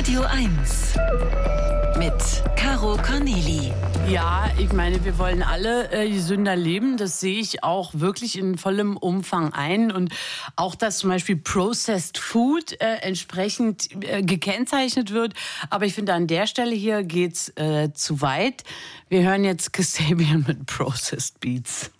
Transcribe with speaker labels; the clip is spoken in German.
Speaker 1: Radio 1 mit Caro Corneli.
Speaker 2: Ja, ich meine, wir wollen alle gesünder leben. Das sehe ich auch wirklich in vollem Umfang ein. Und auch, dass zum Beispiel Processed Food entsprechend gekennzeichnet wird. Aber ich finde, an der Stelle hier geht's zu weit. Wir hören jetzt Kasabian mit Processed Beats.